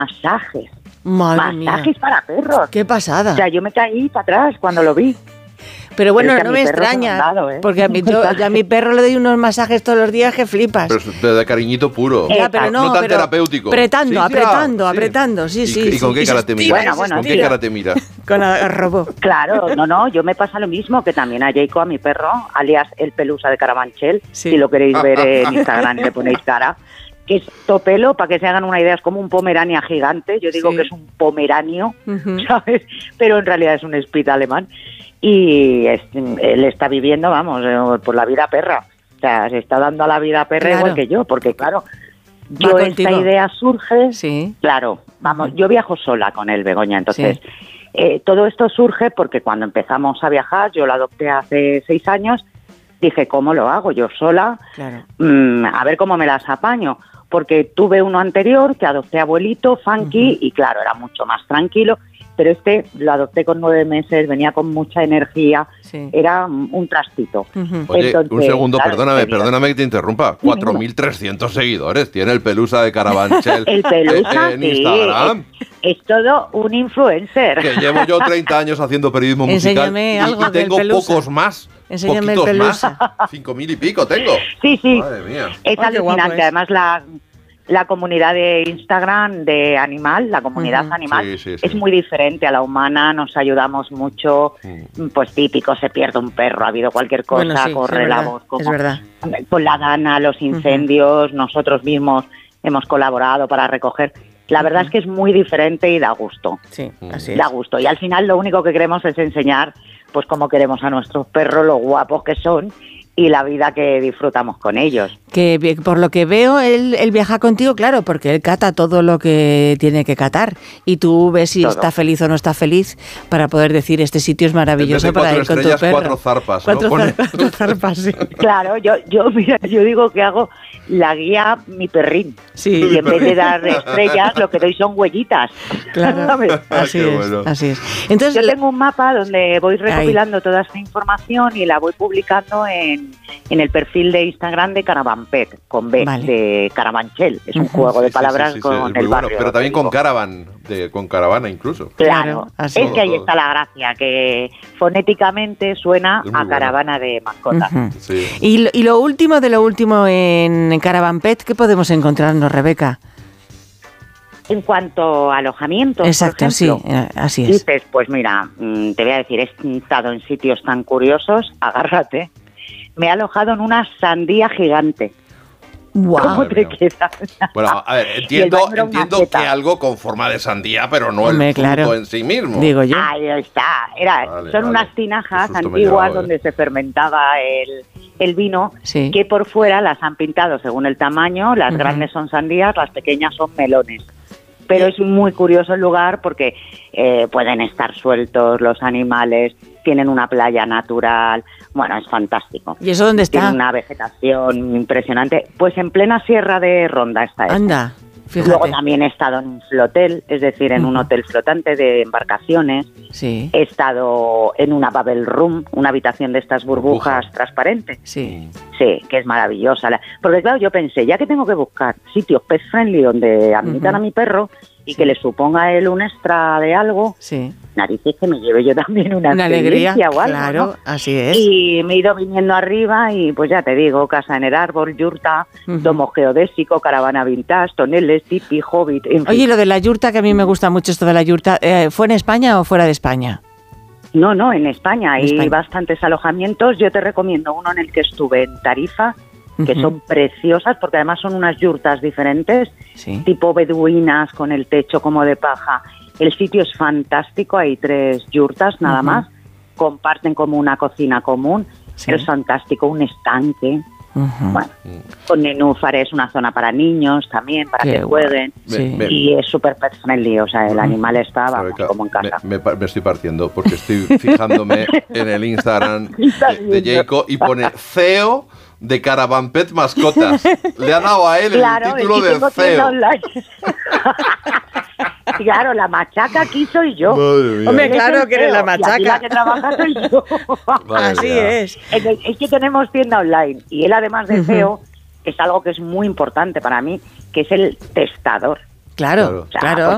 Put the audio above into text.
masajes. Madre Masajes mía. para perros. Qué pasada. O sea, yo me caí para atrás cuando lo vi. Pero bueno, Pero es que no a me mi perro se extraña, lo han dado, ¿eh? porque a mi perro le doy unos masajes todos los días que flipas. Pero de cariñito puro. Ya, pero no tan pero terapéutico. Apretando, Sí, apretando, sí. ¿Y con qué cara te mira? Bueno, ¿Con qué cara te mira? Con agarrobo. Claro, no, yo me pasa lo mismo que también a Jacob, a mi perro, alias el Pelusa de Carabanchel, Sí. si lo queréis ver en Instagram y le ponéis cara, que es topelo, para que se hagan una idea, es como un pomerania gigante, yo digo Sí. que es un pomeranio, Ujú. ¿sabes? Pero en realidad es un spitz alemán y él está viviendo, vamos, por la vida perra, o sea, se está dando a la vida perra Claro. igual que yo, porque claro, Va yo contigo. esta idea surge, Sí. claro, vamos, yo viajo sola con él, Begoña, entonces... Sí. todo esto surge porque cuando empezamos a viajar, yo lo adopté hace 6 años, dije, ¿cómo lo hago yo sola? Claro. A ver cómo me las apaño. Porque tuve uno anterior que adopté abuelito, funky, y claro, era mucho más tranquilo, pero este lo adopté con 9 meses, venía con mucha energía, Sí. era un trastito. Ujú. Oye, Entonces, un segundo, claro, perdóname que te interrumpa. 4.300 seguidores tiene el Pelusa de Carabanchel El Pelusa, en sí, Instagram. es todo un influencer. Que llevo yo 30 años haciendo periodismo musical Enséñame algo y tengo del Pelusa. pocos más. Enséñame el poquitos Pelusa. más. 5.000 y pico tengo. Sí, sí, Madre mía. es Ay, qué guapo alucinante. es. Además, la comunidad de Instagram de animal, la comunidad Ujú. animal, Sí, es muy diferente a la humana, nos ayudamos mucho, pues típico, se pierde un perro, ha habido cualquier cosa, Bueno, sí, corre es la verdad, voz, como es verdad. con la Dana, los incendios, nosotros mismos hemos colaborado para recoger. La verdad es que es muy diferente y da gusto. Sí, así es. Da gusto. Y al final lo único que queremos es enseñar pues cómo queremos a nuestros perros, lo guapos que son y la vida que disfrutamos con ellos. Que por lo que veo, él viaja contigo, claro, porque él cata todo lo que tiene que catar. Y tú ves si Todo. está feliz o no está feliz para poder decir, este sitio es maravilloso En vez de para 4 ir con tu estrellas, perro. 4 zarpas, ¿no? 4 Pone. zarpas, sí. Claro, mira, yo digo que hago la guía mi perrín. Sí. Y en vez de dar estrellas, lo que doy son huellitas. Claro, ¿Sabes? así Qué es, bueno. así es. Entonces, Yo tengo un mapa donde voy recopilando toda esta información y la voy publicando en el perfil de Instagram de Caravan Pet, con B, Vale. de Carabanchel. Es un juego Sí, de sí, palabras sí, sí, con es el muy bueno, barrio. pero también con digo. caravan, con caravana incluso. Claro, Claro, así. es que ahí Todo. está la gracia, que fonéticamente suena Es muy a caravana de mascotas. ujú. Sí. Y lo último de lo último en Caravan Pet, ¿qué podemos encontrarnos, Rebeca? En cuanto a alojamientos, Exacto, por ejemplo, sí, así es. dices, pues mira, te voy a decir, he estado en sitios tan curiosos, agárrate. Me he alojado en una sandía gigante. Guau. ¿Cómo Madre te mía. queda? Bueno, a ver, Y el baño era una entiendo maceta. que algo con forma de sandía, pero no Hombre, el fruto claro. en sí mismo. Digo yo. Ahí está. Vale, Son vale. unas tinajas Qué susto me he antiguas llevado, donde se fermentaba el vino, Sí. que por fuera las han pintado según el tamaño. Las Ujú. grandes son sandías, las pequeñas son melones. Pero es muy curioso el lugar porque pueden estar sueltos los animales, tienen una playa natural. Bueno, es fantástico. ¿Y eso dónde Tiene está? una vegetación impresionante. Pues en plena sierra de Ronda está esto. Anda, fíjate. Luego también he estado en un flotel, es decir, en un hotel flotante de embarcaciones. Sí, He estado en una bubble room, una habitación de estas burbujas Burbuja. transparentes. sí. Sí, que es maravillosa. Porque claro, yo pensé, ya que tengo que buscar sitios pet friendly donde admitan Ujú. a mi perro y Sí. que le suponga a él un extra de algo, Sí, narices que me lleve yo también una alegría, experiencia o algo, claro, ¿no? así es. Y me he ido viniendo arriba y pues ya te digo, casa en el árbol, yurta, Ujú. domo geodésico, caravana vintage, toneles, tipi, hobbit, en fin. Oye, lo de la yurta, que a mí me gusta mucho esto de la yurta, ¿fue en España o fuera de España? No, en España hay España. bastantes alojamientos. Yo te recomiendo uno en el que estuve en Tarifa, que Ujú. son preciosas porque además son unas yurtas diferentes, Sí. tipo beduinas con el techo como de paja. El sitio es fantástico, hay 3 yurtas nada Ujú. más, comparten como una cocina común, Sí. es fantástico, un estanque, Ujú. bueno, con nenúfares, una zona para niños también, para Qué que guay. jueguen. Sí. Me- Y es súper pet friendly, o sea, el animal está vamos, Rebeca, como en casa. me estoy partiendo porque estoy fijándome en el Instagram de Jacob y pone CEO de Caravan Pet Mascotas. Le ha dado a él Claro, el título es que de tengo tienda CEO. online. Claro, la machaca aquí soy yo. Madre mía. Hombre, Él es claro el que eres la CEO, y aquí machaca. la que trabaja soy yo. Madre Así mía. es. Es que tenemos tienda online y él además de CEO es algo que es muy importante para mí, que es el testador. Claro, O sea, claro.